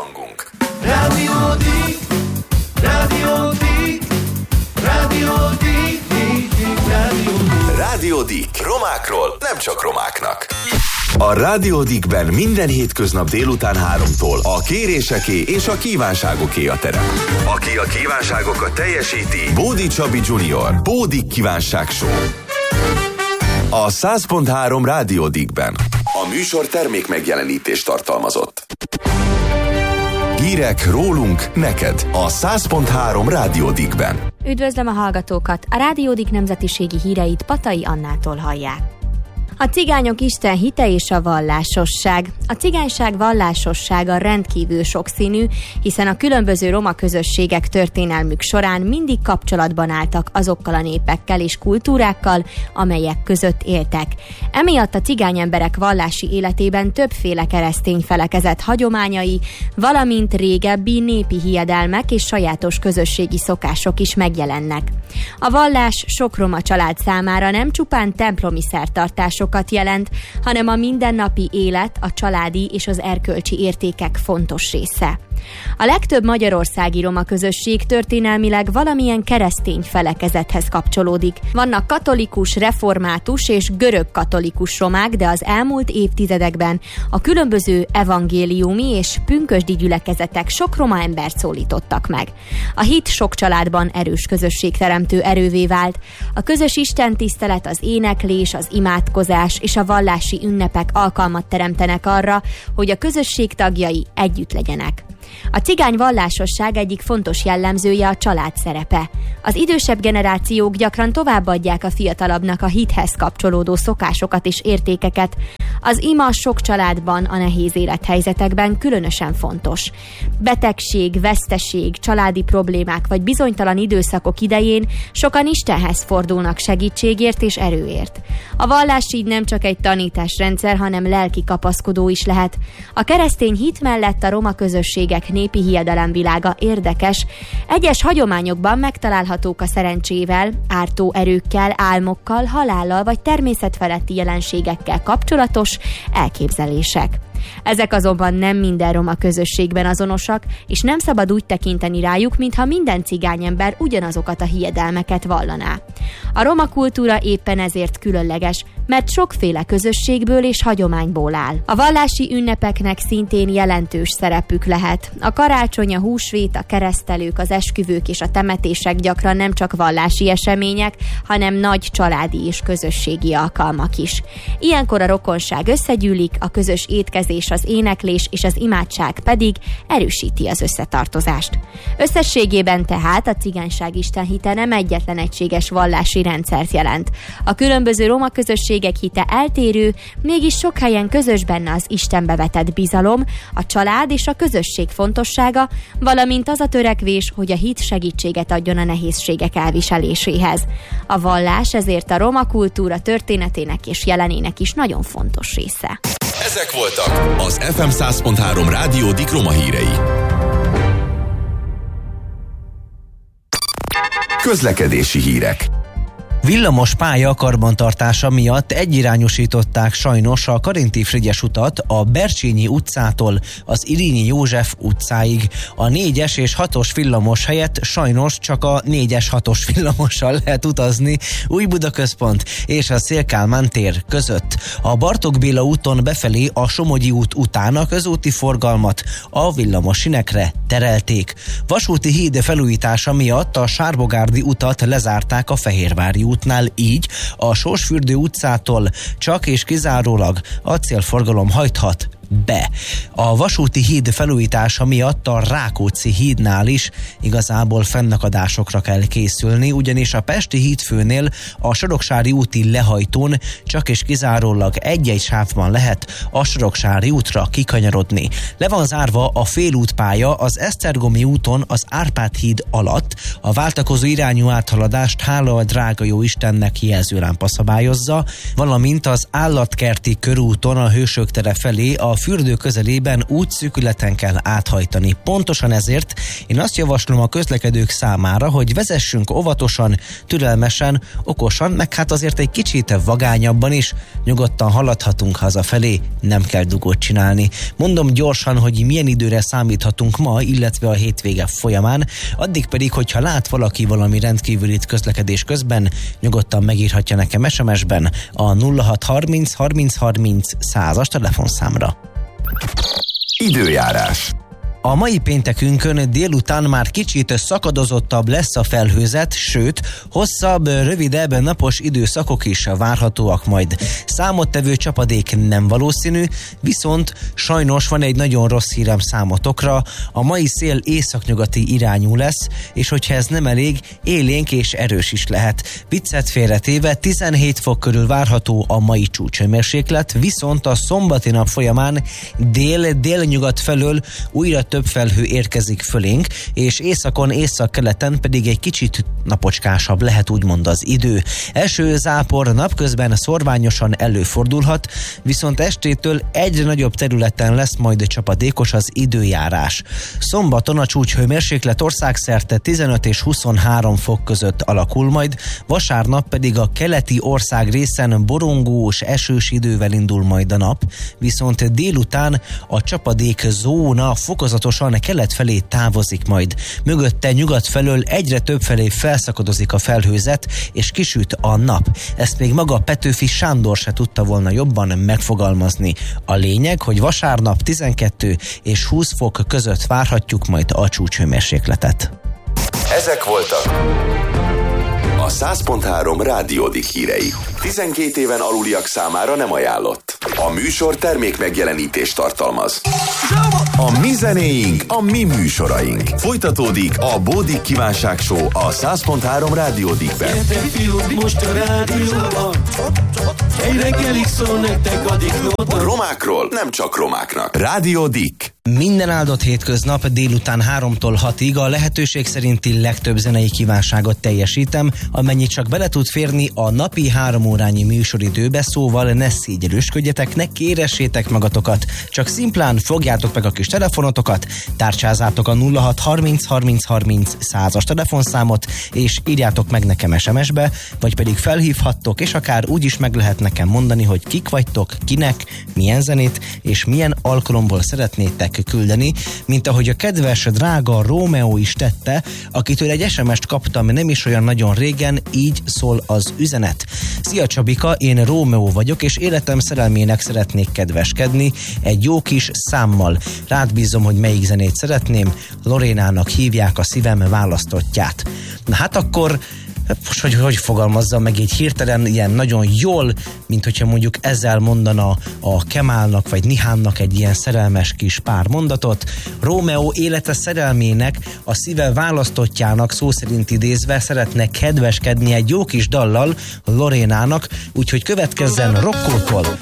hangunk. Rádió Dik. Romákról nem csak romáknak. A Rádió Dikben minden hétköznap délután 3-tól a kéréseké és a kívánságoké a terep. Aki a kívánságokat teljesíti, Bódi Csabi Junior. Bódi Kívánság Show. A 100.3 Rádió Dikben. A műsor termék megjelenítést tartalmazott. Hírek rólunk neked a 100.3 Rádió Dikben. Üdvözlöm a hallgatókat! A Rádió Dik nemzetiségi híreit Patai Annától hallják. A cigányok Isten hite és a vallásosság. A cigányság vallásossága rendkívül sokszínű, hiszen a különböző roma közösségek történelmük során mindig kapcsolatban álltak azokkal a népekkel és kultúrákkal, amelyek között éltek. Emiatt a cigány emberek vallási életében többféle keresztény felekezet hagyományai, valamint régebbi népi hiedelmek és sajátos közösségi szokások is megjelennek. A vallás sok roma család számára nem csupán templomi szertartások jelent, hanem a mindennapi élet, a családi és az erkölcsi értékek fontos része. A legtöbb magyarországi roma közösség történelmileg valamilyen keresztény felekezethez kapcsolódik. Vannak katolikus, református és görög-katolikus romák, de az elmúlt évtizedekben a különböző evangéliumi és pünkösdi gyülekezetek sok roma embert szólítottak meg. A hit sok családban erős közösségteremtő erővé vált. A közös istentisztelet, az éneklés, az imádkozás és a vallási ünnepek alkalmat teremtenek arra, hogy a közösség tagjai együtt legyenek. A cigány vallásosság egyik fontos jellemzője a család szerepe. Az idősebb generációk gyakran továbbadják a fiatalabbnak a hithez kapcsolódó szokásokat és értékeket. Az ima sok családban a nehéz élethelyzetekben különösen fontos. Betegség, veszteség, családi problémák vagy bizonytalan időszakok idején sokan Istenhez fordulnak segítségért és erőért. A vallás így nem csak egy tanításrendszer, hanem lelki kapaszkodó is lehet. A keresztény hit mellett a roma közösségek népi hiedelemvilága érdekes. Egyes hagyományokban megtalálhatók a szerencsével, ártó erőkkel, álmokkal, halállal vagy természetfeletti jelenségekkel kapcsolatos elképzelések. Ezek azonban nem minden roma közösségben azonosak, és nem szabad úgy tekinteni rájuk, mintha minden cigányember ugyanazokat a hiedelmeket vallaná. A roma kultúra éppen ezért különleges, mert sokféle közösségből és hagyományból áll. A vallási ünnepeknek szintén jelentős szerepük lehet. A karácsony, a húsvét, a keresztelők, az esküvők és a temetések gyakran nem csak vallási események, hanem nagy családi és közösségi alkalmak is. Ilyenkor a rokonság összegyűlik, a közös étkezés, az éneklés és az imádság pedig erősíti az összetartozást. Összességében tehát a cigányság istenhite nem egyetlen egységes vallási rendszert jelent. A különböző roma közösségek hite eltérő, mégis sok helyen közös benne az Istenbe vetett bizalom, a család és a közösség fontossága, valamint az a törekvés, hogy a hit segítséget adjon a nehézségek elviseléséhez. A vallás ezért a roma kultúra történetének és jelenének is nagyon fontos része. Ezek voltak az FM 100.3 Rádió Dik roma hírei. Közlekedési hírek. Villamos pálya karbantartása miatt egyirányosították sajnos a Karinti-Frigyes utat a Bercsényi utcától az Irényi József utcáig. A 4-es és 6-os villamos helyett sajnos csak a 4-es 6-os villamossal lehet utazni Újbudaközpont és a Széll-Kálmán tér között. A Bartók Béla úton befelé a Somogyi út után a közúti forgalmat a villamos sinekre terelték. Vasúti híd felújítása miatt a Sárbogárdi utat lezárták a Fehérvári útnál, így a Sósfürdő utcától csak és kizárólag acélforgalom hajthat be. A vasúti híd felújítása miatt a Rákóczi hídnál is igazából fennakadásokra kell készülni, ugyanis a Pesti hídfőnél a Soroksári úti lehajtón csak és kizárólag egy-egy sávban lehet a Soroksári útra kikanyarodni. Le van zárva a félútpálya az Esztergomi úton az Árpád híd alatt, a váltakozó irányú áthaladást hála a drága jó Istennek jelzőlámpa szabályozza, valamint az Állatkerti körúton a Hősök tere felé a fürdő közelében útszűkületen kell áthajtani. Pontosan ezért én azt javaslom a közlekedők számára, hogy vezessünk óvatosan, türelmesen, okosan, meg hát azért egy kicsit vagányabban is, nyugodtan haladhatunk hazafelé, nem kell dugót csinálni. Mondom gyorsan, hogy milyen időre számíthatunk ma, illetve a hétvége folyamán, addig pedig, hogyha lát valaki valami rendkívülit közlekedés közben, nyugodtan megírhatja nekem SMS-ben a 0630 30 30 100-as telefonszámra. Időjárás. A mai péntekünkön délután már kicsit szakadozottabb lesz a felhőzet, sőt, hosszabb, rövidebb napos időszakok is várhatóak majd. Számottevő csapadék nem valószínű, viszont sajnos van egy nagyon rossz hírem számotokra, a mai szél északnyugati irányú lesz, és hogyha ez nem elég, élénk és erős is lehet. Viccet félretéve 17 fok körül várható a mai csúcshőmérséklet, viszont a szombati nap folyamán dél-délnyugat felől újra több felhő érkezik fölénk, és északon, északkeleten pedig egy kicsit napocskásabb lehet úgymond az idő. Eső, zápor napközben szorványosan előfordulhat, viszont estétől egyre nagyobb területen lesz majd csapadékos az időjárás. Szombaton a csúcshőmérséklet országszerte 15 és 23 fok között alakul majd, vasárnap pedig a keleti ország részen borongós, esős idővel indul majd a nap, viszont délután a csapadék zóna fokozatosan kelet felé távozik majd. Mögötte nyugat felől egyre több felé felszakadozik a felhőzet, és kisüt a nap. Ezt még maga Petőfi Sándor se tudta volna jobban megfogalmazni. A lényeg, hogy vasárnap 12 és 20 fok között várhatjuk majd a csúcshőmérsékletet. Ezek voltak a 100.3 Rádiódik hírei. 12 éven aluliak számára nem ajánlott. A műsor termék megjelenítést tartalmaz. A mi zenéink, a mi műsoraink. Folytatódik a Bódik Kívánság Show a 100.3 Rádiódikben. Gyertek fiúk, most a rádióban, egy reggelig szól nektek a diklóban. Romákról nem csak romáknak. Rádiódik. Minden áldott hétköznap délután 3-tól 6-ig a lehetőség szerinti legtöbb zenei kívánságot teljesítem, amennyit csak bele tud férni a napi 3 órányi műsoridőbe, szóval ne szégyelősködjetek, ne kéressétek magatokat, csak szimplán fogjátok meg a kis telefonotokat, tárcsázátok a 0630 30 30 100-as telefonszámot, és írjátok meg nekem SMS-be, vagy pedig felhívhattok, és akár úgy is meg lehet nekem mondani, hogy kik vagytok, kinek, milyen zenét, és milyen alkalomból szeretnétek küldeni, mint ahogy a kedves, drága Rómeó is tette, akitől egy SMS-t kaptam nem is olyan nagyon régen, így szól az üzenet. Szia Csabika, én Rómeó vagyok, és életem szerelmének szeretnék kedveskedni egy jó kis számmal. Rád bízom, hogy melyik zenét szeretném. Lorénának hívják a szívem választottját. Na hát akkor most hogy fogalmazzam meg így hirtelen, ilyen nagyon jól, mint hogyha mondjuk ezzel mondana a Kemálnak vagy Nihánnak egy ilyen szerelmes kis pár mondatot. Rómeó élete szerelmének, a szíve választottjának szó szerint idézve szeretne kedveskedni egy jó kis dallal Lorénának, úgyhogy következzen Rokkótól